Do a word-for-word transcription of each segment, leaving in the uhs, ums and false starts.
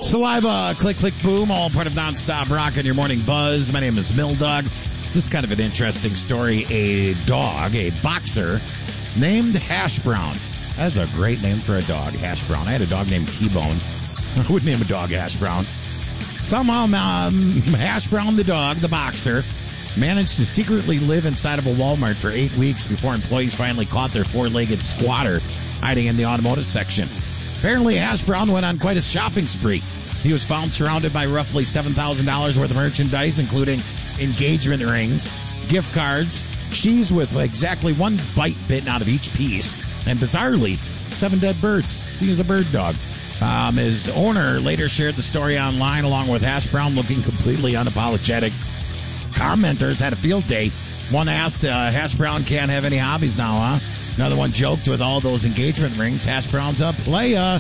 Saliva, click, click, boom, all part of Nonstop Rock and your morning buzz. My name is Mill Dog. This is kind of an interesting story. A dog, a boxer, named Hash Brown. That's a great name for a dog, Hash Brown. I had a dog named T-Bone. I would name a dog Hash Brown. Somehow, um, Hash Brown, the dog, the boxer, managed to secretly live inside of a Walmart for eight weeks before employees finally caught their four-legged squatter hiding in the automotive section. Apparently, Hash Brown went on quite a shopping spree. He was found surrounded by roughly seven thousand dollars worth of merchandise, including engagement rings, gift cards, cheese with exactly one bite bitten out of each piece, and bizarrely, seven dead birds. He was a bird dog. Um, his owner later shared the story online along with Hash Brown looking completely unapologetic. Commenters had a field day. One asked, uh, Hash Brown can't have any hobbies now, huh? Another one joked with all those engagement rings. Hash Brown's a playa.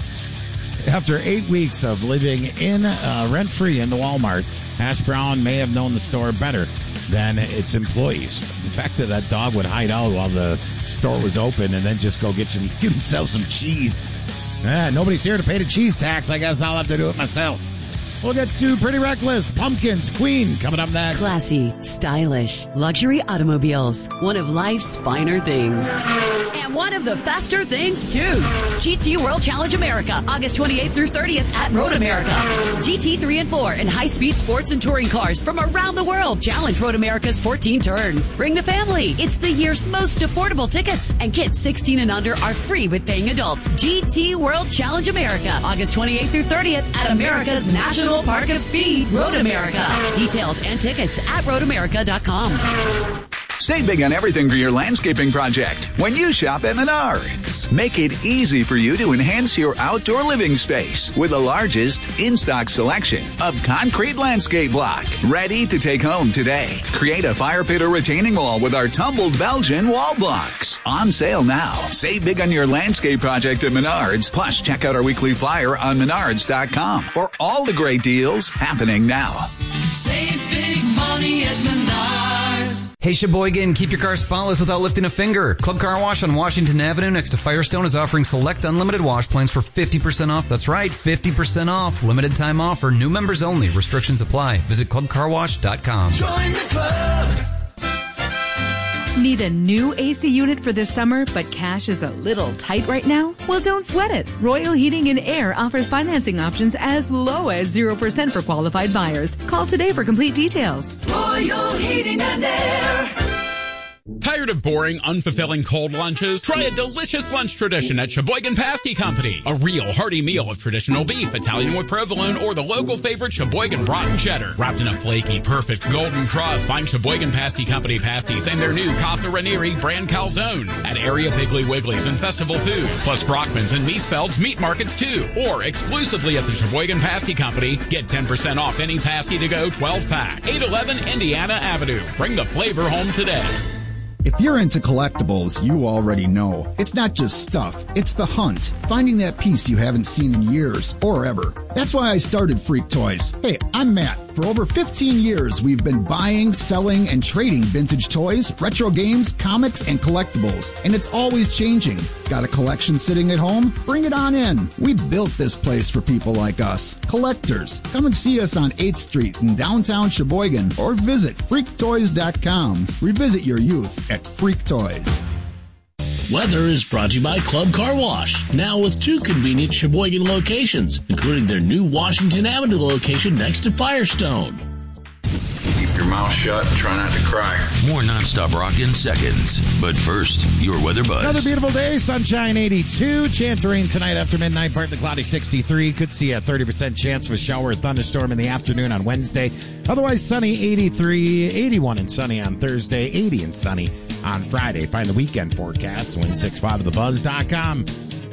After eight weeks of living in uh, rent-free in the Walmart, Hash Brown may have known the store better than its employees. The fact that that dog would hide out while the store was open and then just go get, some, get himself some cheese. Eh, nobody's here to pay the cheese tax. I guess I'll have to do it myself. We'll get to Pretty Reckless, Pumpkins, Queen, coming up next. Classy, stylish, luxury automobiles. One of life's finer things. And one of the faster things, too. G T World Challenge America, August twenty-eighth through thirtieth at Road America. G T three and four and high-speed sports and touring cars from around the world challenge Road America's fourteen turns. Bring the family. It's the year's most affordable tickets. And kids sixteen and under are free with paying adults. G T World Challenge America, August twenty-eighth through thirtieth at America's National Park of Speed, Road America. Details and tickets at road america dot com. Save big on everything for your landscaping project when you shop at Menards. Make it easy for you to enhance your outdoor living space with the largest in-stock selection of concrete landscape block. Ready to take home today. Create a fire pit or retaining wall with our tumbled Belgian wall blocks. On sale now. Save big on your landscape project at Menards. Plus, check out our weekly flyer on menards dot com for all the great deals happening now. Save big money at Menards. Hey, Sheboygan, keep your car spotless without lifting a finger. Club Car Wash on Washington Avenue next to Firestone is offering select unlimited wash plans for fifty percent off. That's right, fifty percent off. Limited time offer. New members only. Restrictions apply. Visit club car wash dot com. Join the club. Need a new A C unit for this summer, but cash is a little tight right now? Well, don't sweat it. Royal Heating and Air offers financing options as low as zero percent for qualified buyers. Call today for complete details. Royal Heating and Air. Tired of boring, unfulfilling cold lunches? Try a delicious lunch tradition at Sheboygan Pasty Company. A real hearty meal of traditional beef, Italian with provolone, or the local favorite Sheboygan brat and cheddar. Wrapped in a flaky, perfect golden crust, find Sheboygan Pasty Company pasties and their new Casa Ranieri brand calzones at area Piggly Wigglies and Festival Food, plus Brockman's and Miesfeld's meat markets too. Or exclusively at the Sheboygan Pasty Company, get ten percent off any pasty to go twelve pack. eight eleven Indiana Avenue. Bring the flavor home today. If you're into collectibles, you already know. It's not just stuff, it's the hunt. Finding that piece you haven't seen in years or ever. That's why I started Freak Toys. Hey, I'm Matt. For over fifteen years, we've been buying, selling, and trading vintage toys, retro games, comics, and collectibles. And it's always changing. Got a collection sitting at home? Bring it on in. We built this place for people like us, collectors. Come and see us on eighth street in downtown Sheboygan or visit freak toys dot com. Revisit your youth at Freak Toys. Weather is brought to you by Club Car Wash, now with two convenient Sheboygan locations, including their new Washington Avenue location next to Firestone. Keep your mouth shut and try not to cry. More Nonstop Rock in seconds. But first, your weather buzz. Another beautiful day, sunshine eighty-two. Chance of rain tonight after midnight, partly cloudy sixty-three. Could see a thirty percent chance of a shower or thunderstorm in the afternoon on Wednesday. Otherwise, sunny eighty-three, eighty-one and sunny on Thursday, eighty and sunny on Friday. Find the weekend forecast, win six five of the buzz dot com.